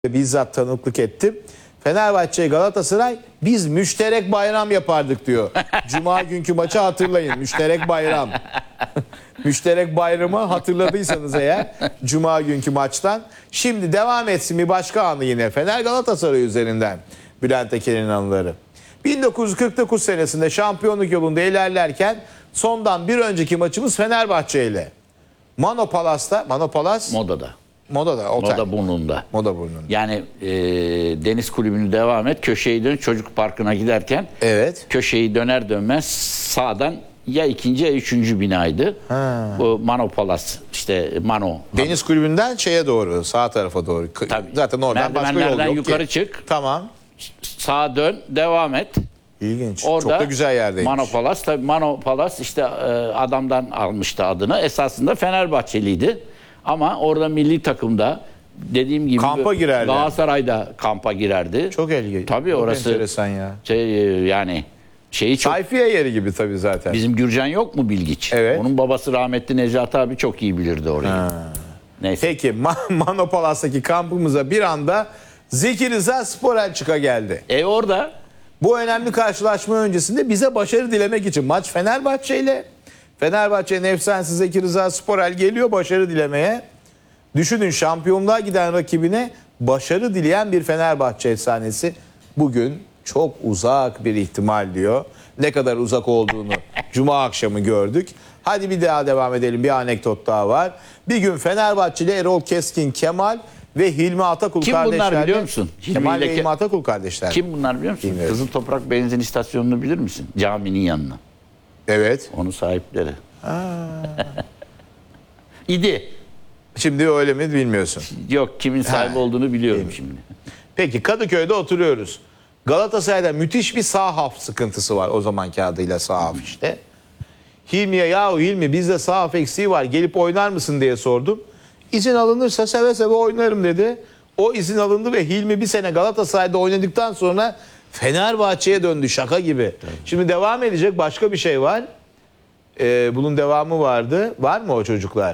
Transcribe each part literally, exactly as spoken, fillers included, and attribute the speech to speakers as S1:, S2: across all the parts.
S1: bizzat tanıklık ettim. Fenerbahçe Galatasaray biz müşterek bayram yapardık diyor. Cuma günkü maçı hatırlayın. Müşterek bayram. Müşterek bayramı hatırladıysanız eğer Cuma günkü maçtan. Şimdi devam etsin bir başka anı yine. Fener Galatasaray üzerinden Bülent Eken'in anıları. bin dokuz yüz kırk dokuz senesinde şampiyonluk yolunda ilerlerken sondan bir önceki maçımız Fenerbahçe ile. Mano Palas'ta, Mano Palas
S2: Moda'da.
S1: Moda'da, otel.
S2: Moda burnunda.
S1: Moda burnunda.
S2: Yani e, deniz kulübünü devam et. Köşeyi dön çocuk parkına giderken.
S1: Evet.
S2: Köşeyi döner dönmez sağdan ya ikinci ya üçüncü binaydı. Ha. Bu Mano Palas işte Mano.
S1: Deniz kulübünden şeye doğru, sağ tarafa doğru.
S2: Tabii.
S1: Zaten oradan başka yol
S2: merdivenlerden
S1: yok
S2: yukarı
S1: ki.
S2: çık.
S1: Tamam.
S2: Sağa dön devam et.
S1: İlginç.
S2: Orada
S1: çok da güzel yerdeymiş.
S2: Mano Palas tabii Mano Palas işte e, adamdan almıştı adını. Esasında Fenerbahçeliydi. Ama orada milli takımda dediğim gibi
S1: kampa girerdi.
S2: Galatasaray'da kampa girerdi.
S1: Çok ilginç.
S2: Tabii
S1: çok
S2: orası
S1: enteresan ya.
S2: Şey, yani şeyi çok.
S1: Sayfiye yeri gibi tabii zaten.
S2: Bizim Gürcan yok mu Bilgiç?
S1: Evet.
S2: Onun babası rahmetli Necati abi çok iyi bilirdi orayı. Ha. Neyse.
S1: Peki Mano Palas'taki kampımıza bir anda Zeki Rıza Sporelçika geldi.
S2: E orada
S1: bu önemli karşılaşma öncesinde bize başarı dilemek için maç Fenerbahçe ile Fenerbahçe'nin efsanesi Zeki Rıza Sporel geliyor başarı dilemeye. Düşünün şampiyonluğa giden rakibine başarı dileyen bir Fenerbahçe efsanesi bugün çok uzak bir ihtimal diyor. Ne kadar uzak olduğunu Cuma akşamı gördük. Hadi bir daha devam edelim. Bir anekdot daha var. Bir gün Fenerbahçeli Erol Keskin Kemal ve Hilmi Atakul
S2: kim
S1: kardeşler.
S2: Kim bunlar biliyor musun?
S1: Kemal
S2: Hilmi
S1: ve Hilmi Atakul kardeşler.
S2: Kim bunlar biliyor musun?
S1: Bilmiyorum.
S2: Kızıl Toprak benzin istasyonunu bilir misin? Caminin yanına.
S1: Evet.
S2: Onun sahipleri. İdi.
S1: Şimdi öyle mi bilmiyorsun?
S2: Yok kimin sahibi ha. olduğunu biliyorum
S1: Değil
S2: şimdi.
S1: Peki Kadıköy'de oturuyoruz. Galatasaray'da müthiş bir sağ haf sıkıntısı var o zamanki adıyla sağ haf işte. Hilmi'ye yahu Hilmi bizde sağ haf eksiği var gelip oynar mısın diye sordum. İzin alınırsa seve seve oynarım dedi. O izin alındı ve Hilmi bir sene Galatasaray'da oynadıktan sonra Fenerbahçe'ye döndü şaka gibi. Tabii. Şimdi devam edecek başka bir şey var. Ee, bunun devamı vardı. Var mı o çocuklar?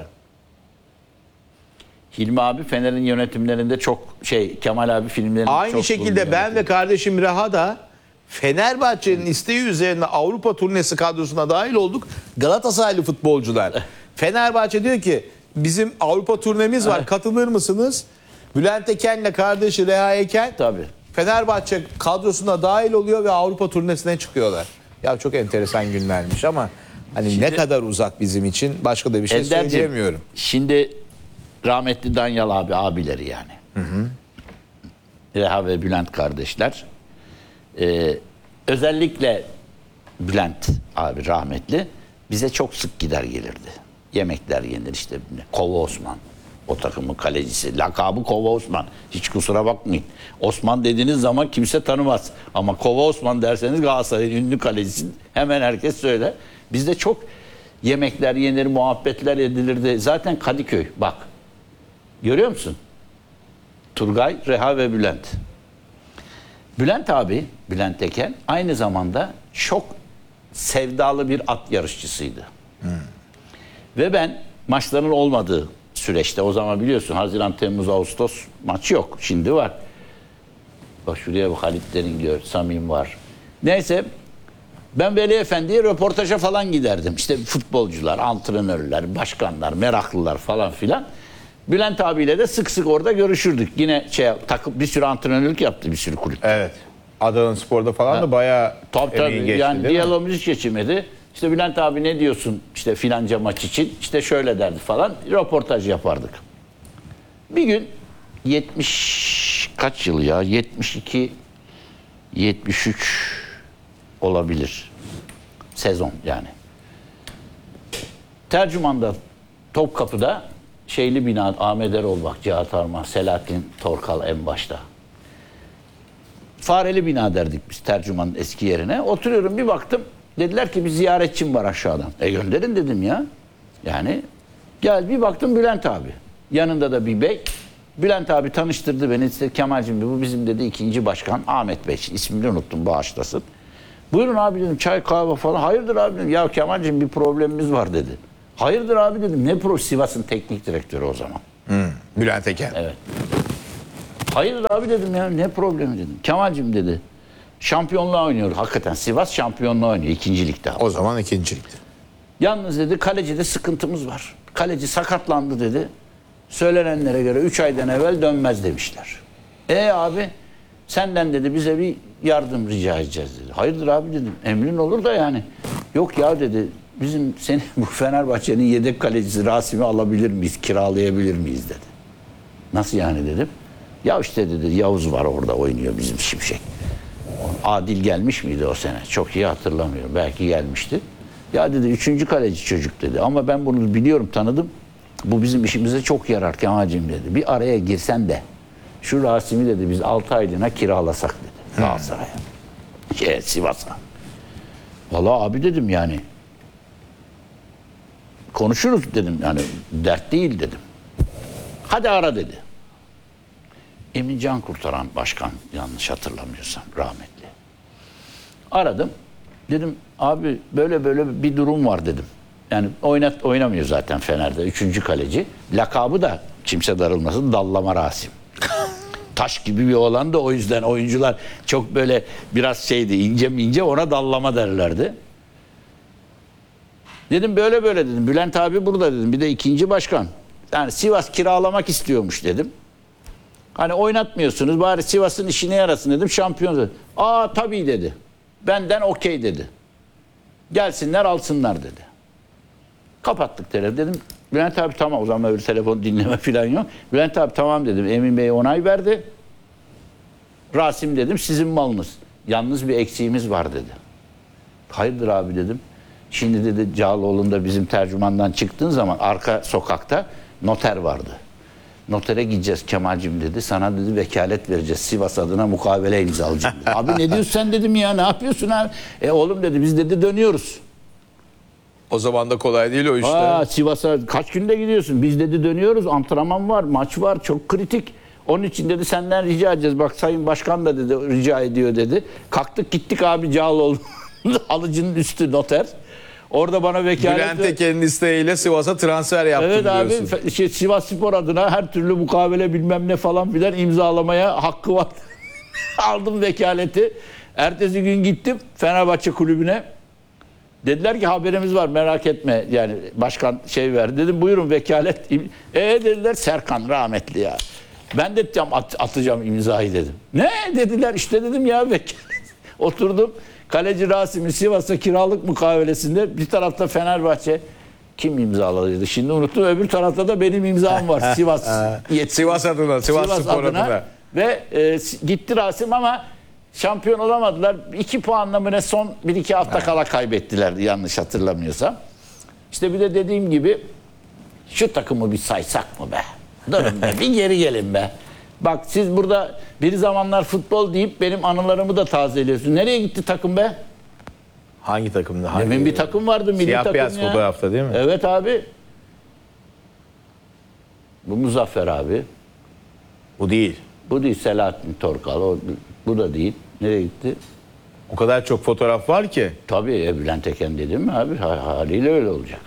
S2: Hilmi abi Fener'in yönetimlerinde çok şey Kemal abi filmlerinde
S1: aynı
S2: çok
S1: şekilde ben ve kardeşim Reha da Fenerbahçe'nin isteği üzerine Avrupa turnesi kadrosuna dahil olduk. Galatasaraylı futbolcular. Fenerbahçe diyor ki bizim Avrupa turnemiz var katılır mısınız? Bülent Eken'le kardeşi Reha Eken
S2: tabii.
S1: Fenerbahçe kadrosuna dahil oluyor ve Avrupa turnesine çıkıyorlar. Ya çok enteresan günlermiş ama hani şimdi, ne kadar uzak bizim için başka da bir şey Ender'cim, söyleyemiyorum.
S2: Şimdi rahmetli Danyal abi abileri yani. Hı hı. Reha ve Bülent kardeşler. Ee, özellikle Bülent abi rahmetli bize çok sık gider gelirdi. Yemekler yenir işte. Kova Osman. O takımın kalecisi. Lakabı Kova Osman. Hiç kusura bakmayın. Osman dediğiniz zaman kimse tanımaz. Ama Kova Osman derseniz Galatasaray'ın ünlü kalecisi hemen herkes söyler. Bizde çok yemekler yenir, muhabbetler edilirdi. Zaten Kadıköy bak. Görüyor musun? Turgay, Reha ve Bülent. Bülent abi, Bülent Eken aynı zamanda çok sevdalı bir at yarışçısıydı. Hmm. Ve ben maçların olmadığı süreçte o zaman biliyorsun Haziran, Temmuz, Ağustos maç yok. Şimdi var. Bak şuraya bak Halit Deringöl, Samim var. Neyse ben Veli Efendi'ye röportaja falan giderdim. İşte futbolcular, antrenörler, başkanlar, meraklılar falan filan. Bülent abiyle de sık sık orada görüşürdük. Yine şey takıp bir sürü antrenörlük yaptı bir sürü kulüp.
S1: Evet. Adana Spor'da falan ha. da bayağı
S2: tabii, tabii.
S1: emeği geçti
S2: yani
S1: değil
S2: diyalogumuz hiç geçmedi. İşte Bülent abi ne diyorsun işte filanca maç için? İşte şöyle derdi falan. Röportaj yapardık. Bir gün yetmiş kaç yıl ya? yetmiş iki yetmiş üç olabilir. Sezon yani. Tercüman'da Topkapı'da şeyli bina Ahmet Erol bak, Cihat Arman, Selahattin Torkal en başta. Fareli bina derdik biz tercümanın eski yerine. Oturuyorum bir baktım. Dediler ki bir ziyaretçim var aşağıdan. E gönderin dedim ya. Yani gel bir baktım Bülent abi. Yanında da bir bey. Bülent abi tanıştırdı beni. İşte Kemal'cim bu bizim dedi ikinci başkan Ahmet Bey. İsmini unuttum bağışlasın. Buyurun abi dedim çay kahve falan. Hayırdır abi dedim. Ya Kemal'cim bir problemimiz var dedi. Hayırdır abi dedim. Ne pro Sivas'ın teknik direktörü o zaman.
S1: Hmm, Bülent Eken.
S2: Evet. Hayır abi dedim ya, ne problemi dedim. Kemal'cim dedi, şampiyonluğa oynuyor. Hakikaten Sivas şampiyonluğa oynuyor ikinci ligde.
S1: O zaman ikinci ligde.
S2: Yalnız dedi kalecide sıkıntımız var. Kaleci sakatlandı dedi. Söylenenlere göre üç aydan evvel dönmez demişler. E abi senden dedi bize bir yardım rica edeceğiz dedi. Hayırdır abi dedim. Emrin olur da yani. Yok ya dedi. Bizim seni bu Fenerbahçe'nin yedek kalecisi Rasim'i alabilir miyiz? Kiralayabilir miyiz dedi. Nasıl yani dedim. Ya işte dedi Yavuz var orada oynuyor bizim Şimşek. Adil gelmiş miydi o sene? Çok iyi hatırlamıyorum. Belki gelmişti. Ya dedi üçüncü kaleci çocuk dedi. Ama ben bunu biliyorum, tanıdım. Bu bizim işimize çok yarar Kemal'cim dedi. Bir araya girsen de şu Rasim'i dedi biz altı aylığına kiralasak dedi. Galatasaray'a. Şey, Sivas'a. Vallahi abi dedim yani. Konuşuruz dedim yani. Dert değil dedim. Hadi ara dedi. Emin Can Kurtaran başkan, yanlış hatırlamıyorsam, rahmetli. Aradım. Dedim abi böyle böyle bir durum var dedim. Yani oynat oynamıyor zaten Fener'de. Üçüncü kaleci. Lakabı da kimse darılmasın, Dallama Rasim. Taş gibi bir oğlan da o yüzden oyuncular çok böyle biraz şeydi, ince mi ince, ona dallama derlerdi. Dedim böyle böyle dedim. Bülent abi burada dedim. Bir de ikinci başkan. Yani Sivas kiralamak istiyormuş dedim. Hani oynatmıyorsunuz bari Sivas'ın işine yarasın dedim. Şampiyon dedi. Aa tabii dedi. Benden okey dedi. Gelsinler alsınlar dedi. Kapattık telefonu dedim. Bülent abi tamam, o zaman öyle telefon dinleme falan yok. Bülent abi tamam dedim. Emin Bey onay verdi. Rasim dedim sizin malınız. Yalnız bir eksiğimiz var dedi. Hayırdır abi dedim. Şimdi dedi Cağaloğlu'nda bizim tercümandan çıktığın zaman arka sokakta noter vardı. Notere gideceğiz Kemal'cim dedi. Sana dedi vekalet vereceğiz. Sivas adına mukavele imzalayacağım dedi. Abi ne diyorsun sen dedim ya, ne yapıyorsun abi? E oğlum dedi biz dedi dönüyoruz.
S1: O zaman da kolay değil o işler.
S2: Aa, Sivas'a kaç günde gidiyorsun? Biz dedi dönüyoruz. Antrenman var, maç var, çok kritik. Onun için dedi senden rica edeceğiz. Bak Sayın Başkan da dedi rica ediyor dedi. Kalktık gittik abi Cağaloğlu. Alıcının üstü noter. Orada bana vekalet...
S1: Bülent Teken'in isteğiyle Sivas'a transfer yaptım
S2: evet
S1: diyorsun.
S2: abi şey, Sivas Spor adına her türlü mukavele bilmem ne falan filan imzalamaya hakkı var. Aldım vekaleti. Ertesi gün gittim Fenerbahçe kulübüne. Dediler ki haberimiz var merak etme, yani başkan şey verdi. Dedim buyurun vekalet. E dediler Serkan rahmetli ya. Ben de at, atacağım imzayı dedim. Ne dediler işte dedim ya vekalet. Oturdum. Kaleci Rasim'in Sivas'a kiralık mukavelesinde bir tarafta Fenerbahçe kim imzaladıydı? Şimdi unuttum. Öbür tarafta da benim imzam var. Sivas.
S1: Sivas adına, Sivas,
S2: Sivas
S1: Spor
S2: adına.
S1: adına.
S2: Ve e, gitti Rasim ama şampiyon olamadılar. İki puanla mı ne son bir iki hafta kala kaybettiler yanlış hatırlamıyorsam. İşte bir de dediğim gibi şu takımı bir saysak mı be? Durun be, bir geri gelin be. Bak siz burada bir zamanlar futbol deyip benim anılarımı da tazeliyorsun. Nereye gitti takım be?
S1: Hangi takımda? Hangi?
S2: Demin bir takım vardı, milli
S1: Siyah
S2: takım
S1: beyaz
S2: ya.
S1: fotoğrafta değil mi?
S2: Evet abi. Bu Muzaffer abi.
S1: Bu değil.
S2: Bu değil Selahattin Torkal. O, bu da değil. Nereye gitti?
S1: O kadar çok fotoğraf var ki.
S2: Tabii e, Bülent Eken dedim mi abi? Ha- Haliyle öyle olacak.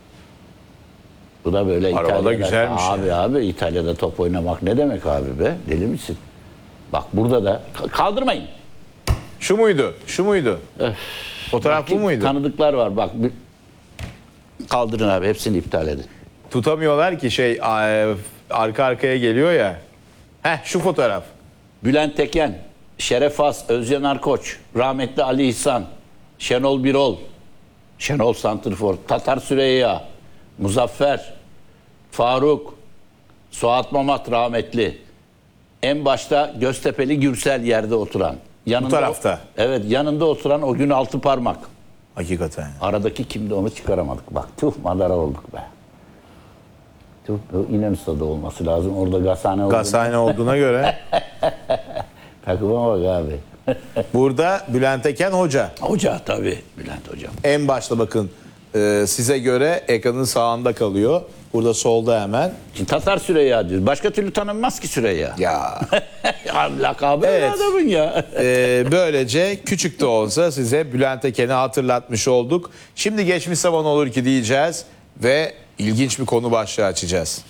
S2: Bu da böyle
S1: Arabada
S2: İtalya'da.
S1: güzelmiş
S2: Abi
S1: yani.
S2: abi İtalya'da top oynamak ne demek abi be? Deli misin? Bak burada da kaldırmayın.
S1: Şu muydu? Şu muydu? Fotoğraf
S2: Bak,
S1: bu muydu?
S2: Tanıdıklar var bak. Bir... Kaldırın abi hepsini iptal edin.
S1: Tutamıyorlar ki şey a- arka arkaya geliyor ya. Heh şu fotoğraf.
S2: Bülent Eken, Şeref As, Özcan Arkoç, rahmetli Ali İhsan, Şenol Birol, Şenol Santrfor, Tatar Süreyya, Muzaffer, Faruk, Suat Mamat rahmetli. En başta Göztepe'li Gürsel yerde oturan. Yanında,
S1: Bu tarafta.
S2: Evet yanında oturan o gün altı parmak.
S1: Hakikaten.
S2: Aradaki kimdi onu çıkaramadık. Bak tüh madara olduk be. Tüh İnönü'de olması lazım. Orada gazhane oldu.
S1: Gazhane olduğuna göre.
S2: Takıma bak abi.
S1: Burada Bülent Eken hoca.
S2: Hoca tabii Bülent hocam.
S1: En başta bakın e, size göre ekranın sağında kalıyor. Burada solda hemen.
S2: Şimdi Tatar Süreyya diyoruz. Başka türlü tanınmaz ki Süreyya.
S1: Ya.
S2: Abi lakabı
S1: Evet.
S2: evet. Adamın ya.
S1: e, böylece küçük de olsa size Bülent Eken'i hatırlatmış olduk. Şimdi geçmiş zaman olur ki diyeceğiz ve ilginç bir konu başlığı açacağız.